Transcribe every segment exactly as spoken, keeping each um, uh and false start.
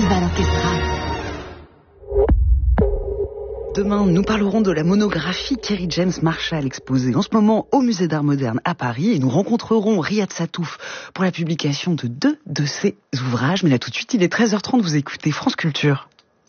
Viva l'orchestra. Demain, nous parlerons de la monographie Kerry James Marshall exposée en ce moment au Musée d'Art Moderne à Paris et nous rencontrerons Riyad Satouf pour la publication de deux de ses ouvrages. Mais là tout de suite, il est treize heures trente, vous écoutez France Culture.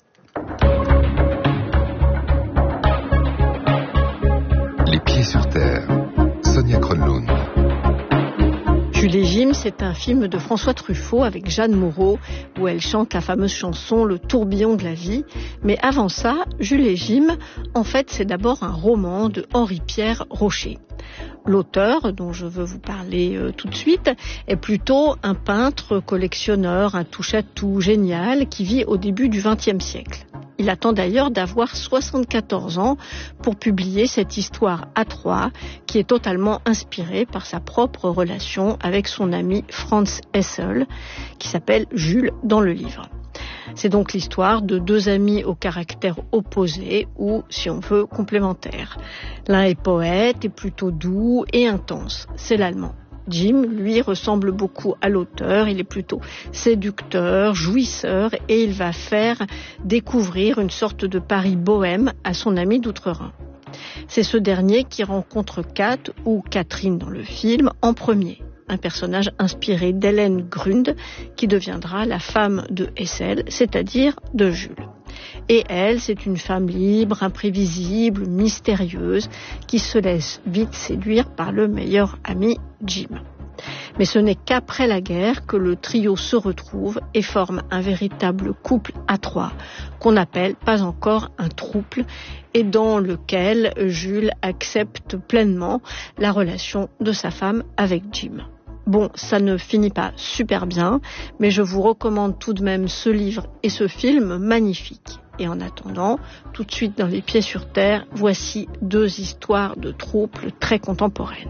Les pieds sur terre, Sonia Kronlund. Jules et Jim, c'est un film de François Truffaut avec Jeanne Moreau où elle chante la fameuse chanson « Le tourbillon de la vie ». Mais avant ça, Jules et Jim, en fait, c'est d'abord un roman de Henri-Pierre Rocher. L'auteur, dont je veux vous parler euh, tout de suite, est plutôt un peintre, collectionneur, un touche-à-tout génial qui vit au début du vingtième siècle. Il attend d'ailleurs d'avoir soixante-quatorze ans pour publier cette histoire à trois qui est totalement inspirée par sa propre relation avec son ami Franz Hessel, qui s'appelle Jules dans le livre. C'est donc l'histoire de deux amis au caractère opposé ou, si on veut, complémentaires. L'un est poète et plutôt doux et intense, c'est l'allemand. Jim, lui, ressemble beaucoup à l'auteur, il est plutôt séducteur, jouisseur et il va faire découvrir une sorte de Paris bohème à son ami d'outre-Rhin. C'est ce dernier qui rencontre Kat, ou Catherine dans le film, en premier. Un personnage inspiré d'Hélène Grund qui deviendra la femme de Hessel, c'est-à-dire de Jules. Et elle, c'est une femme libre, imprévisible, mystérieuse, qui se laisse vite séduire par le meilleur ami Jim. Mais ce n'est qu'après la guerre que le trio se retrouve et forme un véritable couple à trois, qu'on appelle pas encore un trouble, et dans lequel Jules accepte pleinement la relation de sa femme avec Jim. Bon, ça ne finit pas super bien, mais je vous recommande tout de même ce livre et ce film magnifique. Et en attendant, tout de suite dans Les Pieds sur Terre, voici deux histoires de troubles très contemporaines.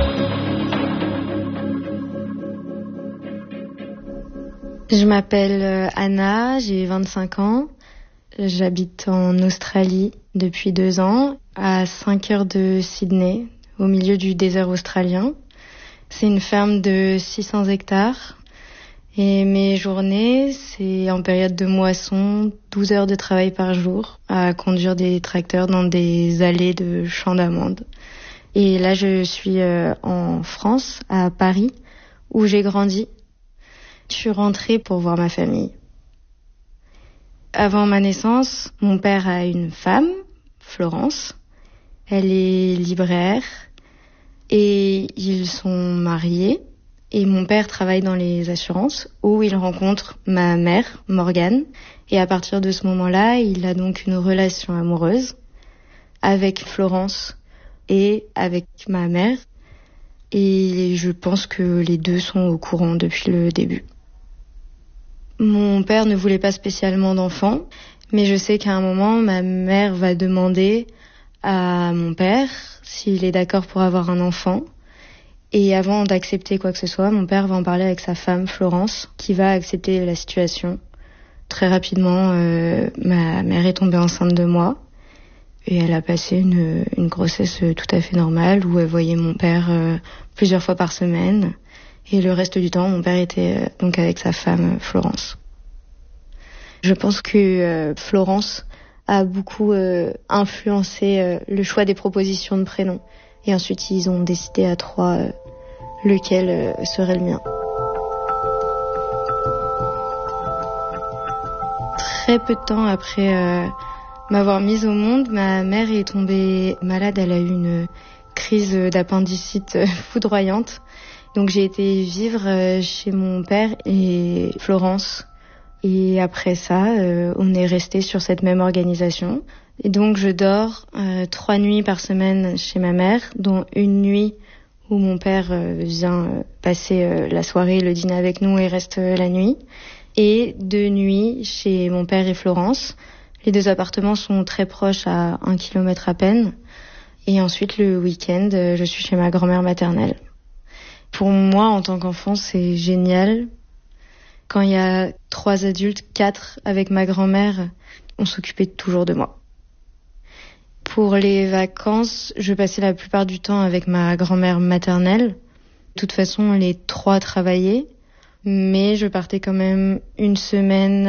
Je m'appelle Anna, j'ai vingt-cinq ans. J'habite en Australie depuis deux ans, à cinq heures de Sydney, au milieu du désert australien. C'est une ferme de six cents hectares. Et mes journées, c'est en période de moisson, douze heures de travail par jour, à conduire des tracteurs dans des allées de champs d'amandes. Et là, je suis en France, à Paris, où j'ai grandi. Je suis rentrée pour voir ma famille. Avant ma naissance, mon père a une femme, Florence. Elle est libraire et ils sont mariés. Et mon père travaille dans les assurances où il rencontre ma mère, Morgane. Et à partir de ce moment-là, il a donc une relation amoureuse avec Florence et avec ma mère. Et je pense que les deux sont au courant depuis le début. Mon père ne voulait pas spécialement d'enfants, mais je sais qu'à un moment, ma mère va demander à mon père s'il est d'accord pour avoir un enfant. Et avant d'accepter quoi que ce soit, mon père va en parler avec sa femme, Florence, qui va accepter la situation. Très rapidement, euh, ma mère est tombée enceinte de moi. Et elle a passé une, une grossesse tout à fait normale, où elle voyait mon père euh, plusieurs fois par semaine. Et le reste du temps, mon père était euh, donc avec sa femme, Florence. Je pense que euh, Florence a beaucoup euh, influencé euh, le choix des propositions de prénoms. Et ensuite, ils ont décidé à trois euh, lequel euh, serait le mien. Très peu de temps après euh, m'avoir mise au monde, ma mère est tombée malade. Elle a eu une crise d'appendicite foudroyante. Donc j'ai été vivre euh, chez mon père et Florence. Et après ça, euh, on est resté sur cette même organisation. Et donc je dors euh, trois nuits par semaine chez ma mère, dont une nuit où mon père euh, vient euh, passer euh, la soirée, le dîner avec nous et reste euh, la nuit. Et deux nuits chez mon père et Florence. Les deux appartements sont très proches, à un kilomètre à peine. Et ensuite le week-end, euh, je suis chez ma grand-mère maternelle. Pour moi, en tant qu'enfant, c'est génial. Quand il y a trois adultes, quatre avec ma grand-mère, on s'occupait toujours de moi. Pour les vacances, je passais la plupart du temps avec ma grand-mère maternelle. De toute façon, les trois travaillaient, mais je partais quand même une semaine